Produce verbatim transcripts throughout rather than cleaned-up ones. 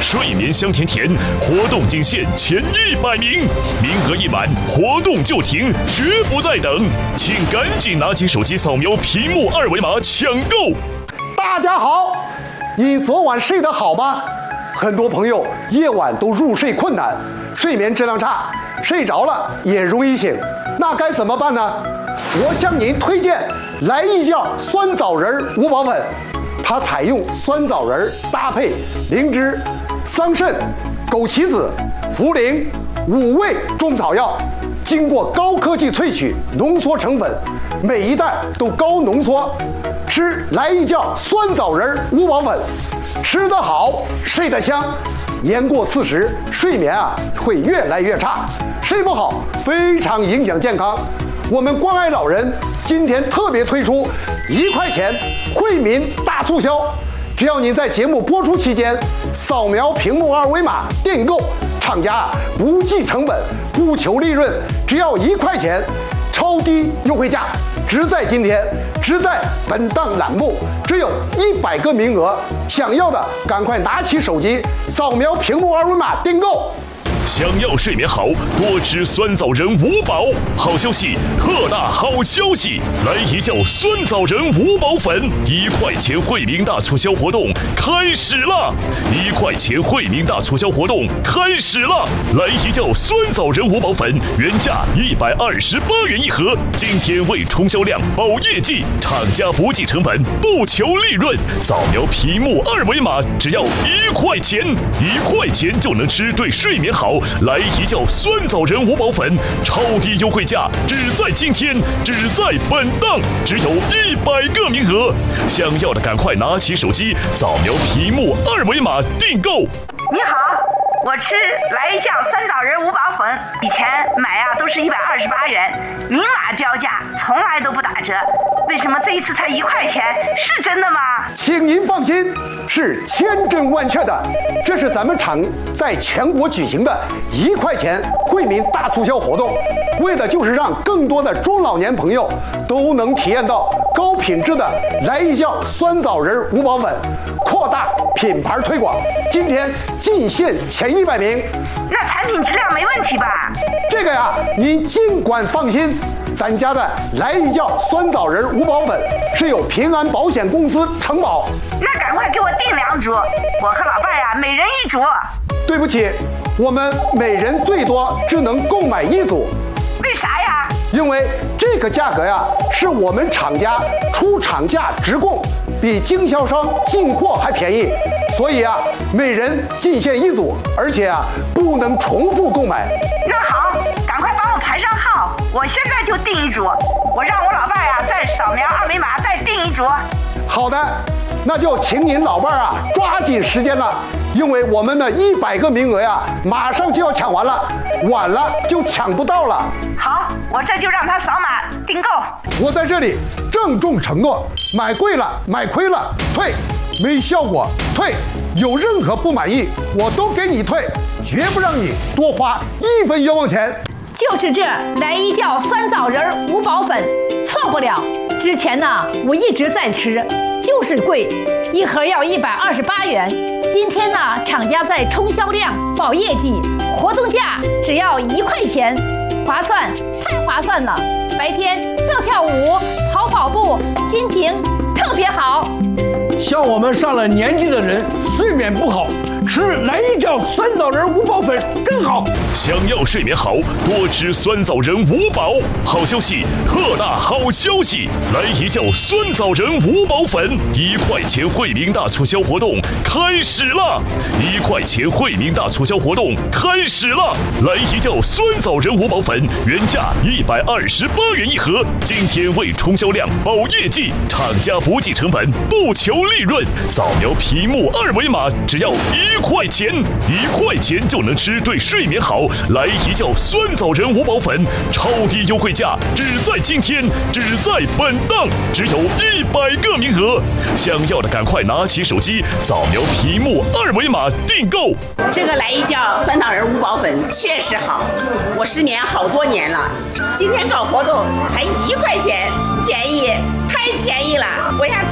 睡眠香甜甜，活动仅限前一百名，名额一满，活动就停，绝不再等，请赶紧拿起手机扫描屏幕二维码抢购。 大家好，你昨晚睡得好吗？很多朋友夜晚都入睡困难，睡眠质量差，睡着了也容易醒，那该怎么办呢？我向您推荐来一觉酸枣仁五宝粉，它采用酸枣仁搭配灵芝、桑葚、枸杞子、茯苓五味中草药，经过高科技萃取浓缩成粉，每一袋都高浓缩。吃来一觉酸枣仁五宝粉，吃得好，睡得香。年过四十，睡眠啊会越来越差，睡不好非常影响健康。我们关爱老人今天特别推出一块钱惠民大促销，只要您在节目播出期间扫描屏幕二维码订购，厂家不计成本，不求利润，只要一块钱，超低优惠价，只在今天，只在本档栏目，只有一百个名额，想要的赶快拿起手机扫描屏幕二维码订购。 想要睡眠好，多吃酸枣仁五宝。好消息，特大好消息！来一觉酸枣仁五宝粉，一块钱惠民大促销活动开始了！一块钱惠民大促销活动开始了！来一觉酸枣仁五宝粉，原价一百二十八元一盒，今天为冲销量、保业绩，厂家不计成本，不求利润。扫描屏幕二维码，只要一块钱，一块钱就能吃对睡眠好。来一觉酸枣仁五宝粉，超低优惠价，只在今天，只在本档，只有一百个名额。想要的赶快拿起手机扫描屏幕二维码订购。 你好，我吃来一觉酸枣仁五宝粉，以前买啊都是一百二十八元，明码标价，从来都不打折，为什么这一次才一块钱？是真的吗？ 请您放心，是千真万确的，这是咱们厂在全国举行的一块钱惠民大促销活动，为的就是让更多的中老年朋友都能体验到高品质的来一觉酸枣仁五宝粉，扩大品牌推广。今天进线前一百名， 那产品质量没问题吧？ 这个呀，您尽管放心。咱家的来一觉酸枣仁五宝粉是由平安保险公司承保。 那赶快给我订两组，我和老伴儿呀每人一组。 对不起，我们每人最多只能购买一组。 为啥呀？ 因为这个价格呀是我们厂家出厂价直供，比经销商进货还便宜，所以啊每人进线一组，而且啊不能重复购买。 那好，赶快帮我排上号，我现在就订一组，我让我老伴儿呀再扫描二维码再订一组。 好的，那就请您老伴儿啊抓紧时间了，因为我们的一百个名额呀马上就要抢完了，晚了就抢不到了。 好，我这就让他扫码订购。 我在这里郑重承诺，买贵了买亏了退，没效果退，有任何不满意我都给你退，绝不让你多花一分冤枉钱。 就是这来一觉酸枣仁五宝粉，错不了。之前呢我一直在吃，就是贵，一盒要一百二十八元。今天呢厂家在冲销量、保业绩，活动价只要一块钱，划算，太划算了。白天跳跳舞、跑跑步，心情特别好。 像我们上了年纪的人，睡眠不好，吃来一觉酸枣仁五宝粉更好。 想要睡眠好，多吃酸枣仁五宝。好消息，特大好消息！来一觉酸枣仁五宝粉，一块钱惠民大促销活动开始了！一块钱惠民大促销活动开始了！来一觉酸枣仁五宝粉，原价一百二十八元一盒，今天为冲销量、保业绩，厂家不计成本，不求利润。扫描屏幕二维码，只要一块钱，一块钱就能吃对睡眠好。来一觉酸枣仁五宝粉，超低优惠价，只在今天，只在本档，只有一百个名额。想要的赶快拿起手机扫描屏幕二维码订购。 这个来一觉酸枣仁五宝粉确实好，我失眠好多年了，今天搞活动才一块钱，便宜，太便宜了，我呀多买了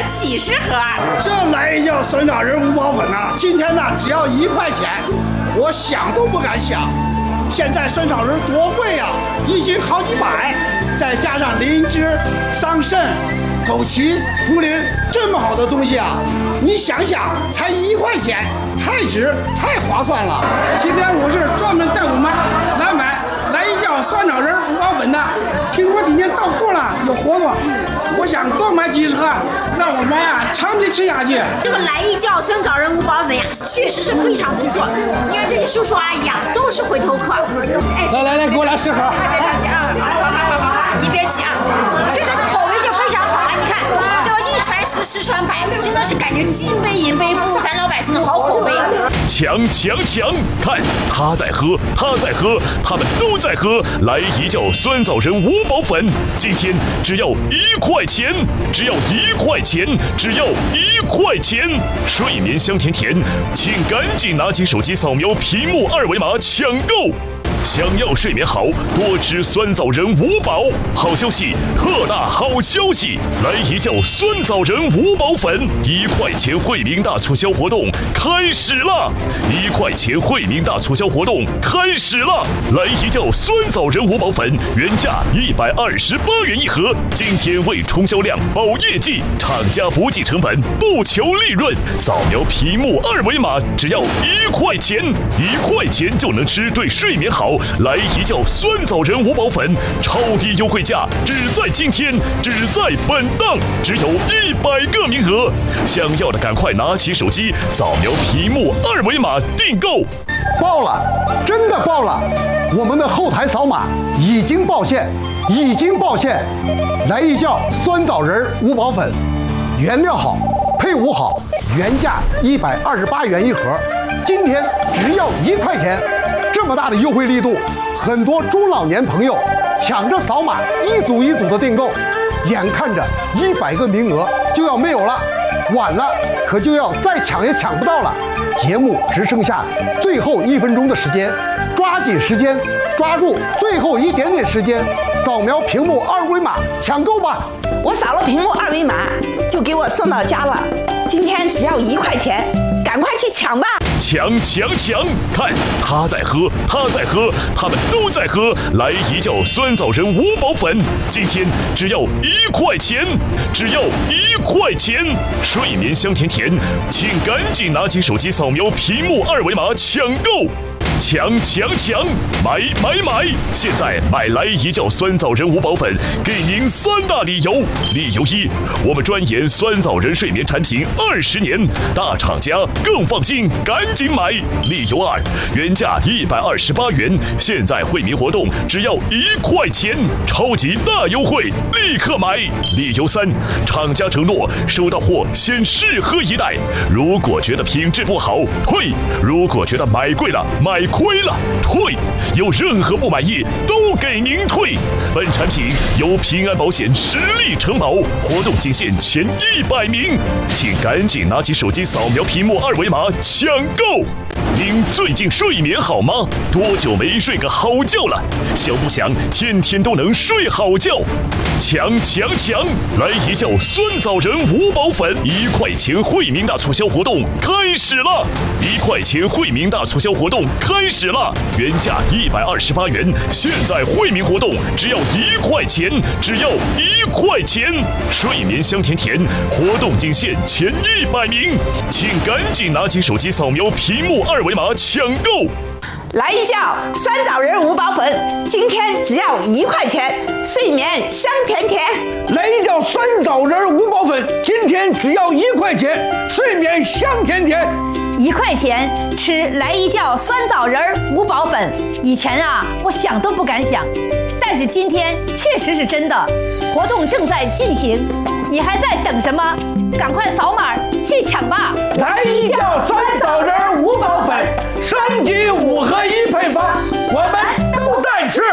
几十盒。 这来一叫酸枣仁五宝粉呐，今天呢只要一块钱，我想都不敢想。现在酸枣仁多贵呀、啊，一斤好几百，再加上灵芝、桑葚、枸杞、茯苓，这么好的东西啊，你想想，才一块钱，太值，太划算了。 今天我是专门带我们来买来一叫酸枣仁五宝粉的，听说今天到货了，有活动，我想多买几十盒，让我们呀长期吃下去。 这个来一叫酸枣仁五宝粉呀，确实是非常不错。你看这些叔叔阿姨呀，都是回头客。 哎，来来来，给我来十盒。 别急啊，好好好好好，你别急啊。所以这个口味就非常好啊，你看这个一传十，十传百，真的是感觉金杯银杯步入咱老百姓的好口碑。 强强强！看他在喝，他在喝，他们都在喝。来一叫酸枣仁五宝粉，今天只要一块钱，只要一块钱，只要一块钱。睡眠香甜甜，请赶紧拿起手机扫描屏幕二维码抢购。想要睡眠好，多吃酸枣仁五宝。好消息，特大好消息！来一叫酸枣仁五宝粉，一块钱惠民大促销活动开始了！一块钱惠民大促销活动开始了！来一叫酸枣仁五宝粉，原价一百二十八元一盒，今天为冲销量、保业绩，厂家不计成本，不求利润。扫描屏幕二维码，只要一块钱，一块钱就能吃对睡眠好。来一叫酸枣仁五宝粉，超低优惠价，只在今天，只在本档，只有一百个名额。想要的赶快拿起手机，扫描屏幕二维码订购。 爆了，真的爆了！我们的后台扫码已经爆线，已经爆线。来一叫酸枣仁五宝粉，原料好，配伍好，原价一百二十八元一盒，今天只要一块钱。这么大的优惠力度，很多中老年朋友抢着扫码，一组一组的订购，眼看着一百个名额就要没有了，晚了可就要再抢也抢不到了。节目只剩下最后一分钟的时间，抓紧时间，抓住最后一点点时间，扫描屏幕二维码抢购吧！ 我扫了屏幕二维码，就给我送到家了。今天只要一块钱，赶快去抢吧！ 抢抢抢！看他在喝，他在喝，他们都在喝。来一叫酸枣仁五宝粉，今天只要一块钱，只要一块钱。睡眠香甜甜，请赶紧拿起手机扫描屏幕二维码抢购。抢抢抢！买买买！现在买来一叫酸枣仁五宝粉，给您三大理由。理由一，我们专研酸枣仁睡眠产品二十年，大厂家更放心，赶紧买。理由二，原价一百二十八元，现在惠民活动只要一块钱，超级大优惠，立刻买。理由三，厂家承诺收到货先试喝一袋，如果觉得品质不好退，如果觉得买贵了买亏了退，有任何不满意都给您退。本产品由平安保险实力承保，活动仅限前一百名，请赶紧拿起手机扫描屏幕二维码抢购。您最近睡眠好吗？多久没睡个好觉了？想不想天天都能睡好觉？抢抢抢！来一叫酸枣仁五宝粉，一块钱惠民大促销活动开始了！一块钱惠民大促销活动开始了，原价一百二十八元，现在惠民活动只要一块钱，只要一块钱。睡眠香甜甜，活动仅限前一百名，请赶紧拿起手机扫描屏幕二维码抢购。 来一叫酸枣仁五宝粉，今天只要一块钱，睡眠香甜甜。 来一叫酸枣仁五宝粉，今天只要一块钱，睡眠香甜甜。 一块钱吃来一觉酸枣仁五宝粉，以前啊我想都不敢想，但是今天确实是真的。活动正在进行，你还在等什么？赶快扫码去抢吧！ 来一觉酸枣仁五宝粉，升级五合一配方，我们都在吃。 来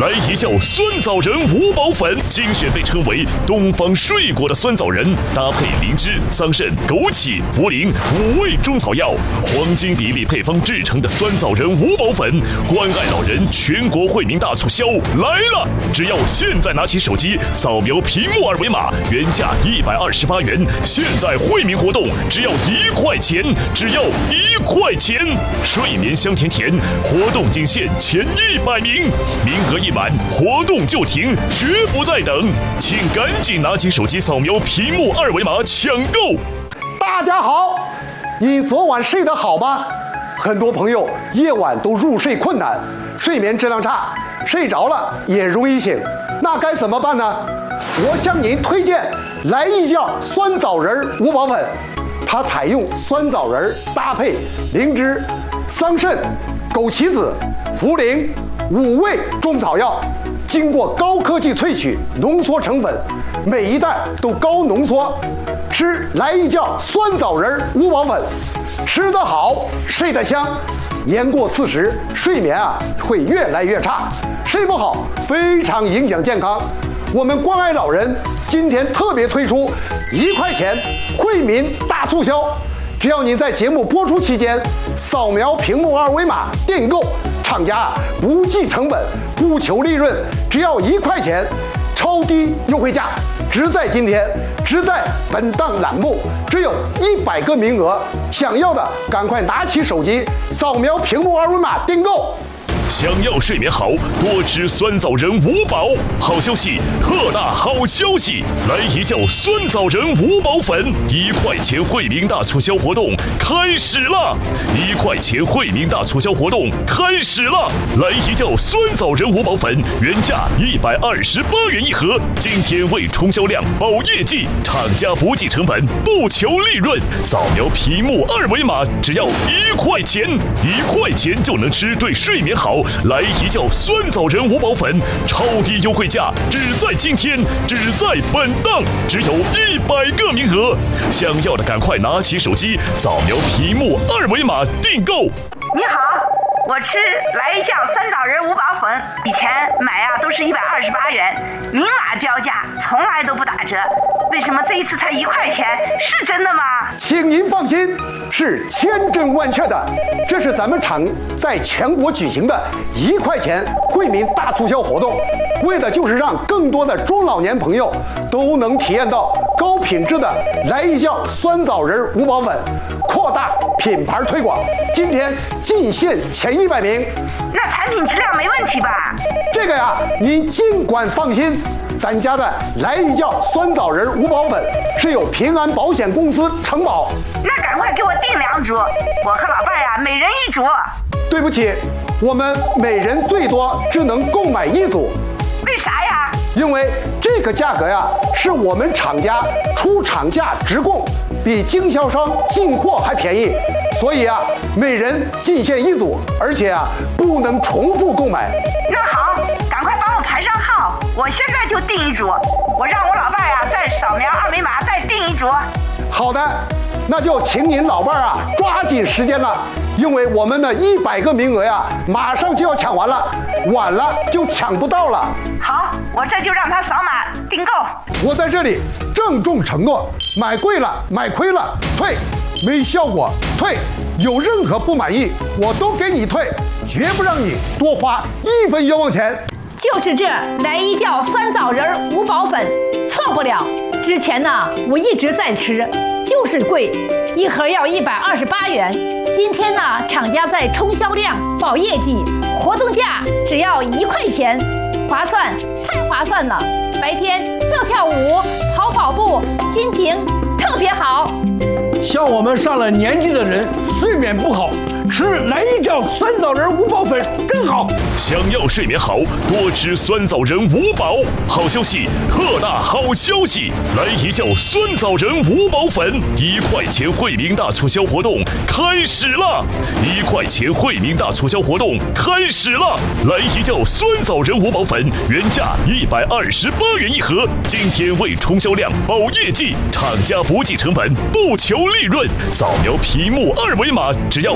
来一酵酸枣仁五宝粉，精选被称为东方睡果的酸枣仁，搭配灵芝、桑葚、枸杞、茯苓五味中草药，黄金比例配方制成的酸枣仁五宝粉，关爱老人全国惠民大促销来了！只要现在拿起手机扫描屏幕二维码，原价一百二十八元，现在惠民活动只要一块钱，只要一块钱！睡眠香甜甜，活动仅限前一百名，名额一满，活动就停，绝不再等，请赶紧拿起手机扫描屏幕二维码抢购！ 大家好，你昨晚睡得好吗？很多朋友夜晚都入睡困难，睡眠质量差，睡着了也容易醒，那该怎么办呢？我向您推荐来一酵酸枣仁五宝粉，它采用酸枣仁搭配灵芝、桑葚、枸杞子、茯苓五味中草药，经过高科技萃取浓缩成粉，每一袋都高浓缩。吃来一酵酸枣仁五宝粉，吃得好，睡得香。年过四十，睡眠啊会越来越差，睡不好非常影响健康。我们关爱老人今天特别推出一块钱惠民大促销，只要您在节目播出期间扫描屏幕二维码订购，厂家不计成本，不求利润，只要一块钱，超低优惠价，只在今天，只在本档栏目，只有一百个名额，想要的赶快拿起手机扫描屏幕二维码订购。 想要睡眠好，多吃酸枣仁五宝。好消息，特大好消息！来一酵酸枣仁五宝粉，一块钱惠民大促销活动开始了！一块钱惠民大促销活动开始了！来一酵酸枣仁五宝粉，原价一百二十八元一盒，今天为冲销量、保业绩，厂家不计成本，不求利润。扫描屏幕二维码，只要一块钱，一块钱就能吃对睡眠好。来一酵酸枣仁五宝粉，超低优惠价，只在今天，只在本档，只有一百个名额，想要的赶快拿起手机扫描屏幕二维码订购。 你好，我吃来一酵酸枣仁五宝粉，以前买啊都是一百二十八元，明码标价，从来都不打折，为什么这一次才一块钱？是真的吗？ 请您放心，是千真万确的，这是咱们厂在全国举行的一块钱惠民大促销活动，为的就是让更多的中老年朋友都能体验到高品质的来一酵酸枣仁五宝粉，扩大品牌推广。今天进线前一百名， 那产品质量没问题吧？ 这个呀，您尽管放心。咱家的来一酵酸枣仁五宝粉是由平安保险公司承保。 那赶快给我订两组，我和老伴儿呀每人一组。 对不起，我们每人最多只能购买一组。 为啥呀？ 因为这个价格呀是我们厂家出厂价直供，比经销商进货还便宜，所以啊每人进线一组，而且啊不能重复购买。 那好，赶快帮我排上号，我现在就订一组，我让我老伴呀再扫描二维码再订一组。 好的，那就请您老伴儿啊抓紧时间了，因为我们的一百个名额呀马上就要抢完了，晚了就抢不到了。 好，我这就让他扫码订购。 我在这里郑重承诺，买贵了买亏了退，没效果退，有任何不满意我都给你退，绝不让你多花一分冤枉钱。 就是这来一酵酸枣仁五宝粉，错不了。之前呢我一直在吃，就是贵，一盒要一百二十八元。今天呢厂家在冲销量、保业绩，活动价只要一块钱，划算，太划算了。白天跳跳舞、跑跑步，心情特别好。 像我们上了年纪的人，睡眠不好，吃来一酵酸枣仁五宝粉更好。 想要睡眠好，多吃酸枣仁五宝。好消息，特大好消息！来一酵酸枣仁五宝粉，一块钱惠民大促销活动开始了！一块钱惠民大促销活动开始了！来一酵酸枣仁五宝粉，原价一百二十八元一盒，今天为冲销量、保业绩，厂家不计成本，不求利润。扫描屏幕二维码，只要一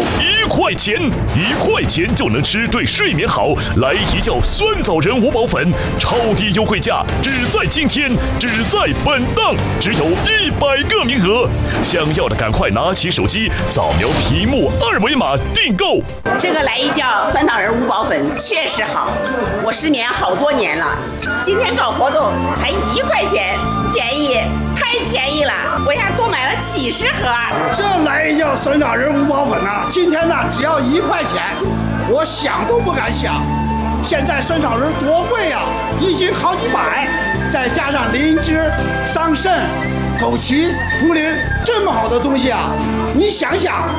一块钱，一块钱就能吃对睡眠好，来一觉酸枣仁五宝粉，超低优惠价，只在今天，只在本档，只有一百个名额，想要的赶快拿起手机扫描屏幕二维码订购。 这个来一觉酸枣仁五宝粉确实好，我失眠好多年了，今天搞活动才一块钱，便宜，太便宜了，我呀多买了几十盒。 这来一觉酸枣仁五宝粉呢，今天呢只要一块钱，我想都不敢想。现在酸枣仁多贵呀、啊，一斤好几百，再加上灵芝、桑葚、枸杞、茯苓，这么好的东西啊，你想想